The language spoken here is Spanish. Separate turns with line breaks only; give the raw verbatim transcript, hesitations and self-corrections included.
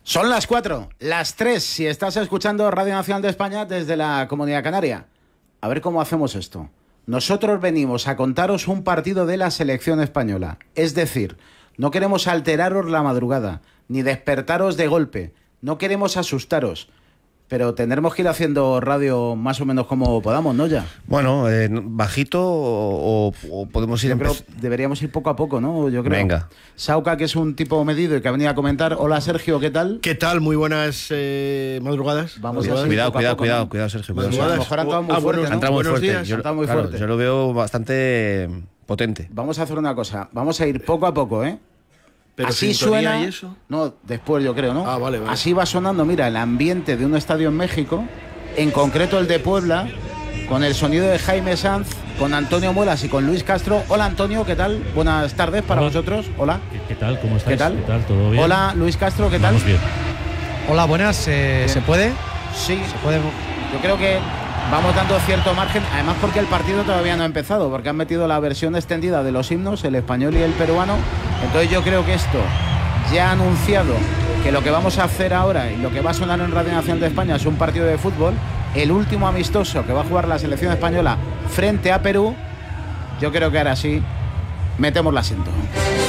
Son las cuatro, las tres, si estás escuchando Radio Nacional de España desde la Comunidad Canaria. A ver cómo hacemos esto. Nosotros venimos a contaros un partido de la selección española. Es decir, no queremos alteraros la madrugada, ni despertaros de golpe. No queremos asustaros. Pero tendremos que ir haciendo radio más o menos como podamos, ¿no? Ya.
Bueno, eh, bajito o, o podemos ir...
Yo creo deberíamos ir poco a poco, ¿no? Yo creo.
Venga.
Sauca, que es un tipo medido y que ha venido a comentar. Hola, Sergio, ¿qué tal?
¿Qué tal? Muy buenas eh, madrugadas.
Vamos
madrugadas.
a
Cuidado,
poco a
cuidado,
poco,
cuidado,
¿no?
cuidado, Sergio. Cuidado.
A lo mejor ha entrado muy
Ah,
fuerte,
buenos,
¿no?
Ha entrado muy
buenos
fuerte.
días.
Yo,
Ha entrado muy
claro,
fuerte.
yo lo veo bastante potente.
Vamos a hacer una cosa. Vamos a ir poco a poco, ¿eh?
Pero
Así
sintonía
suena.
y eso.
No, después yo creo, ¿no?
Ah, vale, vale.
Así va sonando, mira, el ambiente de un estadio en México, en concreto el de Puebla, con el sonido de Jaime Sanz, con Antonio Muelas y con Luis Castro. Hola, Antonio, ¿qué tal? Buenas tardes para
Hola.
vosotros. Hola.
¿Qué, qué tal? ¿Cómo estáis?
¿Qué tal?
¿Qué tal? ¿Todo bien?
Hola, Luis Castro, ¿qué tal?
Vamos bien.
Hola, buenas. Eh, ¿Se puede?
Sí,
¿Se puede?
yo creo que vamos dando cierto margen, además porque el partido todavía no ha empezado, porque han metido la versión extendida de los himnos, el español y el peruano. Entonces yo creo que esto ya ha anunciado que lo que vamos a hacer ahora y lo que va a sonar en Radio Nacional de España es un partido de fútbol, el último amistoso que va a jugar la selección española frente a Perú. Yo creo que ahora sí metemos la asiento.